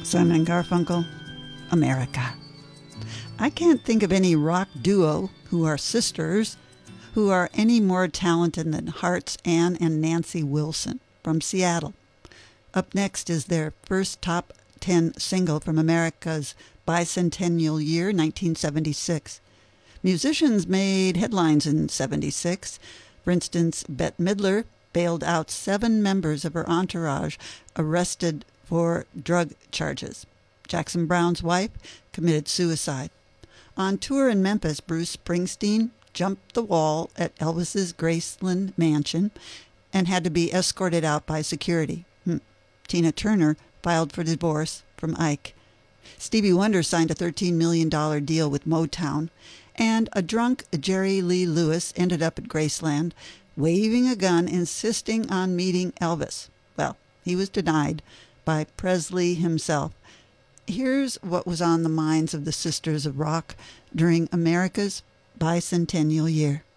Simon and Garfunkel, America. I can't think of any rock duo who are sisters who are any more talented than Heart's Ann and Nancy Wilson from Seattle. Up next is their first top 10 single from America's bicentennial year, 1976. Musicians made headlines in 76. For instance, Bette Midler bailed out 7 members of her entourage arrested for drug charges. Jackson Browne's wife committed suicide. On tour in Memphis, Bruce Springsteen jumped the wall at Elvis's Graceland mansion and had to be escorted out by security. Tina Turner filed for divorce from Ike. Stevie Wonder signed a $13 million deal with Motown, and a drunk Jerry Lee Lewis ended up at Graceland, waving a gun, insisting on meeting Elvis. Well, he was denied by Presley himself. Here's what was on the minds of the Sisters of Rock during America's bicentennial year.